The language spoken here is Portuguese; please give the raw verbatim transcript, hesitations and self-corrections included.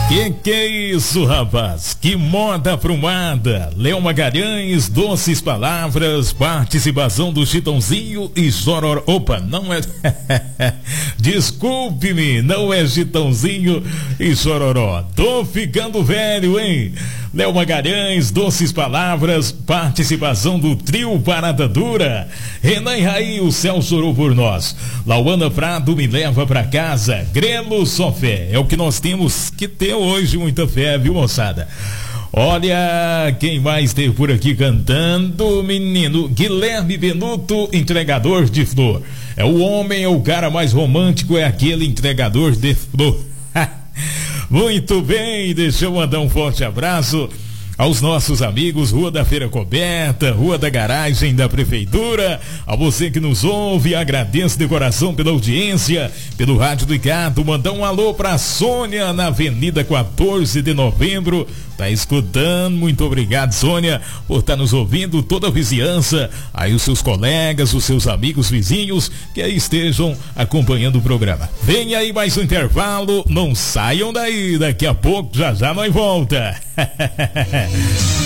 Que que é isso, rapaz? Que moda aprumada. Léo Magalhães, doces palavras, participação do Chitãozinho e Chororó. Opa, não é... Desculpe-me, não é Chitãozinho e Chororó. Tô ficando velho, hein? Léo Magalhães, doces palavras, participação do trio Parada Dura. Renan e Raí, o céu chorou por nós. Lauana Prado, me leva pra casa. Grelo, só fé. É o que nós temos que ter hoje, muita fé, viu, moçada? Olha quem mais esteve por aqui cantando, menino. Guilherme Benuto, entregador de flor. É o homem, é o cara mais romântico, é aquele entregador de flor. Muito bem, deixa eu mandar um forte abraço aos nossos amigos, Rua da Feira Coberta, Rua da Garagem da Prefeitura. A você que nos ouve, agradeço de coração pela audiência, pelo Rádio do Ricardo. Mandar um alô pra Sônia na Avenida quatorze de novembro. Tá escutando, muito obrigado, Sônia, por estar nos ouvindo, toda a vizinhança, aí os seus colegas, os seus amigos vizinhos que aí estejam acompanhando o programa. Vem aí mais um intervalo, não saiam daí, daqui a pouco já já nós volta.